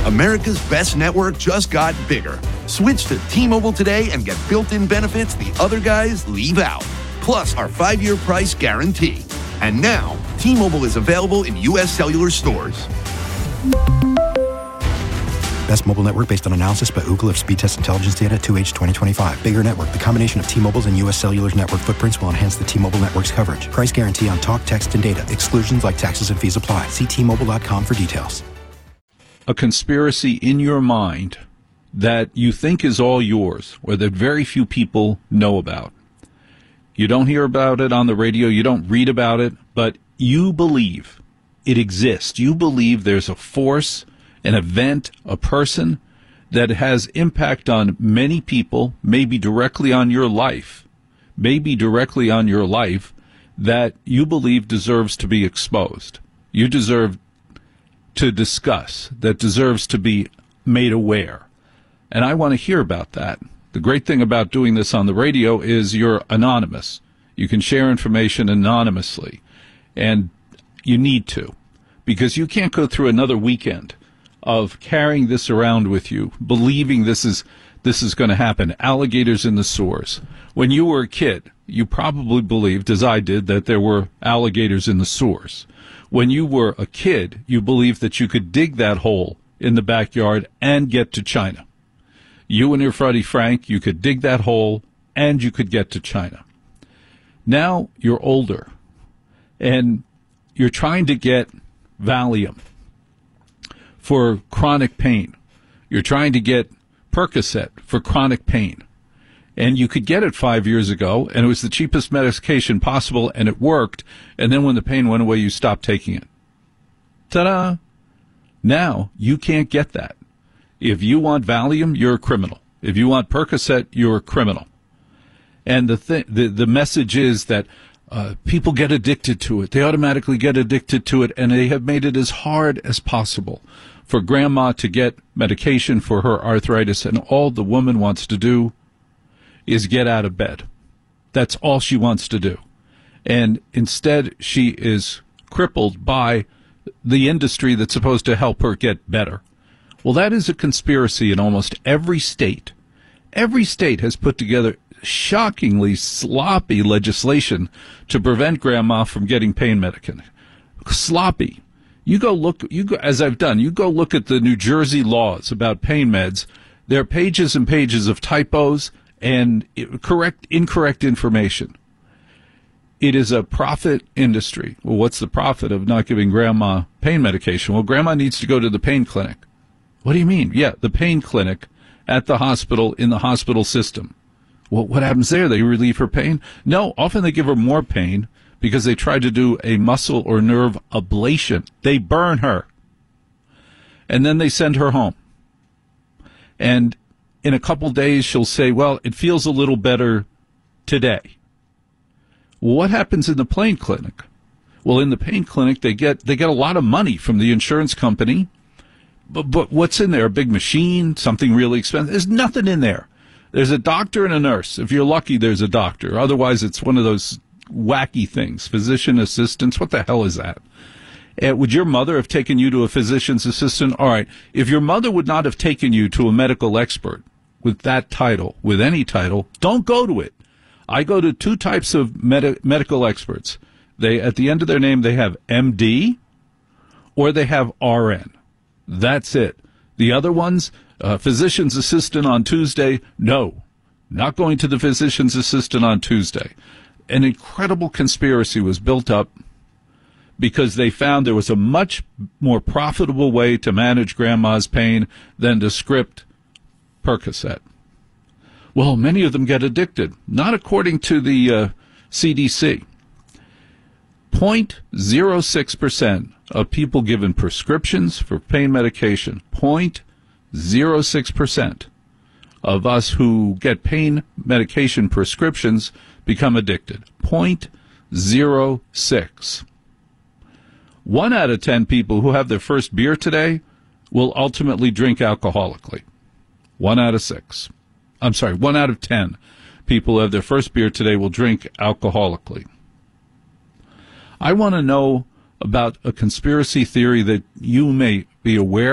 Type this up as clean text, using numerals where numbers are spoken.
America's best network just got bigger. Switch to T-Mobile today and get built-in benefits the other guys leave out. Plus our 5-year price guarantee. And now, T-Mobile is available in U.S. cellular stores. Best mobile network based on analysis by Ookla of speed test intelligence data 2H 2025. Bigger network. The combination of T-Mobile's and U.S. Cellular's network footprints will enhance the T-Mobile network's coverage. Price guarantee on talk, text, and data. Exclusions like taxes and fees apply. See T-Mobile.com for details. A conspiracy in your mind that you think is all yours, or that very few people know about. You don't hear about it on the radio, you don't read about it, but you believe it exists. You believe there's a force, an event, a person that has impact on many people, maybe directly on your life, that you believe deserves to be exposed. You deserve to discuss, that deserves to be made aware. And I want to hear about that. The great thing about doing this on the radio is you're anonymous. You can share information anonymously. And you need to, because you can't go through another weekend of carrying this around with you, believing this is going to happen. Alligators in the sewers. When you were a kid, you probably believed, as I did, that there were alligators in the sewers. When you were a kid, you believed that you could dig that hole in the backyard and get to China. You and your buddy Frank, you could dig that hole and you could get to China. Now you're older and you're trying to get Valium for chronic pain. You're trying to get Percocet for chronic pain. And you could get it 5 years ago, and it was the cheapest medication possible, and it worked. And then when the pain went away, you stopped taking it. Ta-da! Now you can't get that. If you want Valium, you're a criminal. If you want Percocet, you're a criminal. And the message is that people get addicted to it. They automatically get addicted to it, and they have made it as hard as possible for grandma to get medication for her arthritis, and all the woman wants to do is get out of bed. That's all she wants to do. And instead, she is crippled by the industry that's supposed to help her get better. Well, that is a conspiracy in almost every state. Every state has put together shockingly sloppy legislation to prevent grandma from getting pain medication. Sloppy. You go look, as I've done, you go look at the New Jersey laws about pain meds. There are pages and pages of typos and incorrect information. It is a profit industry. Well, what's the profit of not giving grandma pain medication? Well, grandma needs to go to the pain clinic. What do you mean? Yeah, the pain clinic at the hospital, in the hospital system. Well, what happens there? They relieve her pain? No, often they give her more pain because they try to do a muscle or nerve ablation. They burn her. And then they send her home. And in a couple days, she'll say, well, it feels a little better today. Well, what happens in the pain clinic? Well, in the pain clinic, they get a lot of money from the insurance company. But what's in there? A big machine, something really expensive? There's nothing in there. There's a doctor and a nurse. If you're lucky, there's a doctor. Otherwise, it's one of those wacky things. Physician assistants. What the hell is that? Would your mother have taken you to a physician's assistant? All right. If your mother would not have taken you to a medical expert with that title, with any title, don't go to it. I go to two types of medical experts. They, at the end of their name, they have MD or they have RN. That's it. The other ones, physician's assistant on Tuesday, no, not going to the physician's assistant on Tuesday. An incredible conspiracy was built up because they found there was a much more profitable way to manage grandma's pain than to script Percocet. Well, many of them get addicted, not according to the CDC. 0.06% of people given prescriptions for pain medication, 0.06% of us who get pain medication prescriptions become addicted. 0.06. 1 out of 10 people who have their first beer today will ultimately drink alcoholically. 1 out of 6. I'm sorry, 1 out of 10 people who have their first beer today will drink alcoholically. I want to know about a conspiracy theory that you may be aware